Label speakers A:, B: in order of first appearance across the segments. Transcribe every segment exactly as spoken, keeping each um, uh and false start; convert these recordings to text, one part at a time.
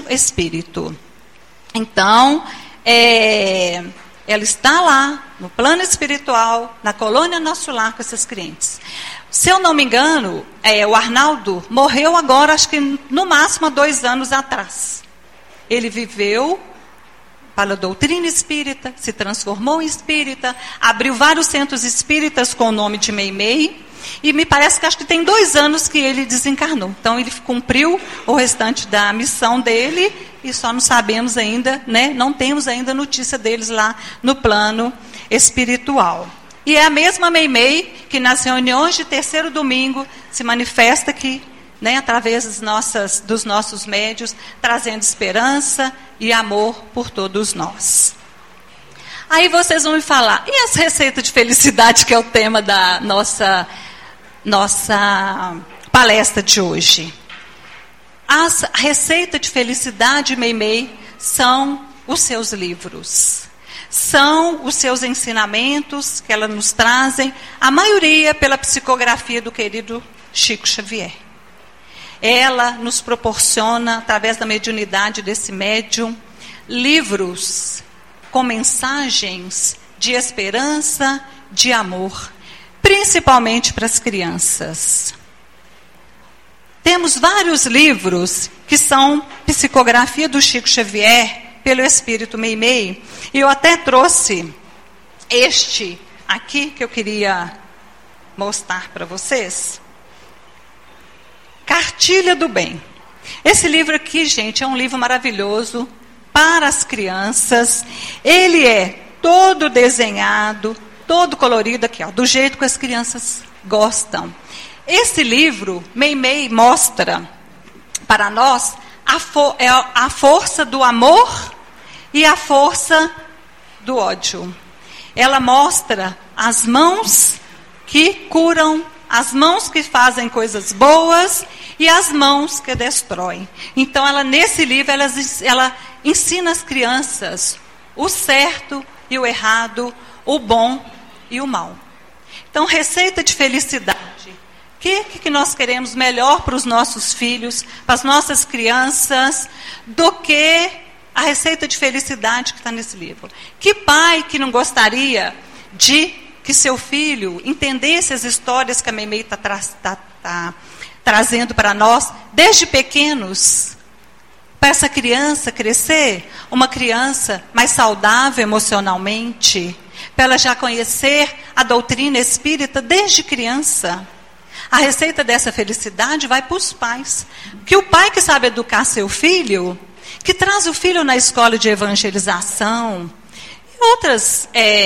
A: espírito. Então, é, ela está lá, no plano espiritual, na colônia Nosso Lar com esses clientes. Se eu não me engano, é, o Arnaldo morreu agora, acho que no máximo há dois anos atrás. Ele viveu para a doutrina espírita, se transformou em espírita, abriu vários centros espíritas com o nome de Meimei, e me parece que acho que tem dois anos que ele desencarnou. Então ele cumpriu o restante da missão dele, e só não sabemos ainda, né, não temos ainda notícia deles lá no plano espiritual. E é a mesma Meimei que nas reuniões de terceiro domingo se manifesta aqui, né, através das nossas, dos nossos médios, trazendo esperança e amor por todos nós. Aí vocês vão me falar, e as receitas de felicidade, que é o tema da nossa, nossa palestra de hoje? As receitas de felicidade, Meimei, são os seus livros. São os seus ensinamentos que ela nos trazem, a maioria pela psicografia do querido Chico Xavier. Ela nos proporciona, através da mediunidade desse médium, livros com mensagens de esperança, de amor, principalmente para as crianças. Temos vários livros que são psicografia do Chico Xavier, pelo Espírito Meimei, e eu até trouxe este aqui, que eu queria mostrar para vocês. Cartilha do Bem. Esse livro aqui, gente, é um livro maravilhoso para as crianças. Ele é todo desenhado, todo colorido aqui, ó, do jeito que as crianças gostam. Esse livro, Meimei mostra para nós a, fo- a força do amor e a força do ódio. Ela mostra as mãos que curam, as mãos que fazem coisas boas e as mãos que destroem. Então, ela, nesse livro, ela, ela ensina as crianças o certo e o errado, o bom e o mal. Então, receita de felicidade. O que, que nós queremos melhor para os nossos filhos, para as nossas crianças, do que a receita de felicidade que está nesse livro? Que pai que não gostaria de que seu filho entendesse as histórias que a Meimei está tra- tá, tá trazendo para nós, desde pequenos, para essa criança crescer, uma criança mais saudável emocionalmente, para ela já conhecer a doutrina espírita desde criança. A receita dessa felicidade vai para os pais. Que o pai que sabe educar seu filho, que traz o filho na escola de evangelização, e outras,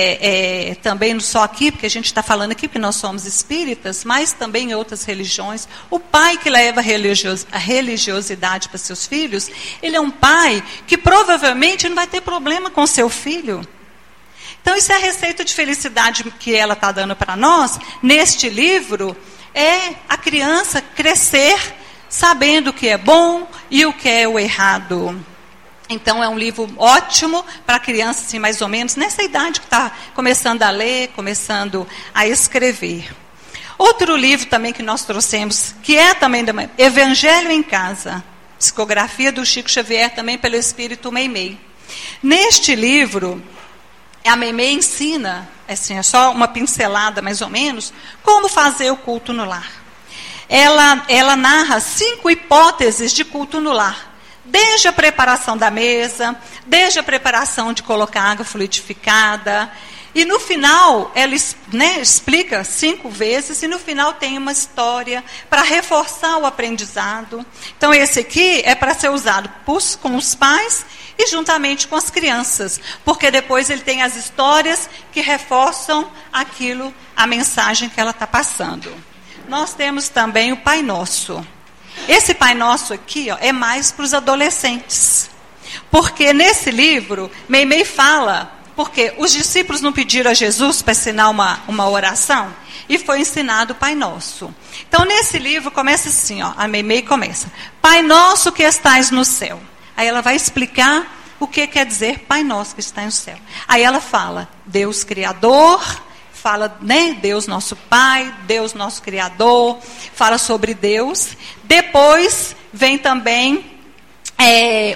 A: é, é, também não só aqui, porque a gente está falando aqui porque nós somos espíritas, mas também em outras religiões. O pai que leva a, religios, a religiosidade para seus filhos, ele é um pai que provavelmente não vai ter problema com seu filho. Então, isso é a receita de felicidade que ela está dando para nós, neste livro. É a criança crescer sabendo o que é bom e o que é o errado. Então, é um livro ótimo para criança, assim, mais ou menos, nessa idade que está começando a ler, começando a escrever. Outro livro também que nós trouxemos, que é também da Evangelho em Casa, psicografia do Chico Xavier, também pelo Espírito Meimei. Neste livro, a Meimei ensina, assim, é só uma pincelada mais ou menos, como fazer o culto no lar. Ela, ela narra cinco hipóteses de culto no lar. Desde a preparação da mesa, desde a preparação de colocar água fluidificada. E no final, ela, né, explica cinco vezes, e no final tem uma história para reforçar o aprendizado. Então, esse aqui é para ser usado por, com os pais e juntamente com as crianças, porque depois ele tem as histórias que reforçam aquilo, a mensagem que ela está passando. Nós temos também o Pai Nosso. Esse Pai Nosso aqui, ó, é mais para os adolescentes, porque nesse livro, Meimei fala, porque os discípulos não pediram a Jesus para ensinar uma, uma oração, e foi ensinado o Pai Nosso. Então, nesse livro, começa assim, ó, a Meimei começa, Pai Nosso que estais no céu. Aí ela vai explicar o que quer dizer Pai Nosso que está no céu. Aí ela fala, Deus Criador, fala, né, Deus nosso Pai, Deus nosso Criador, fala sobre Deus. Depois vem também é,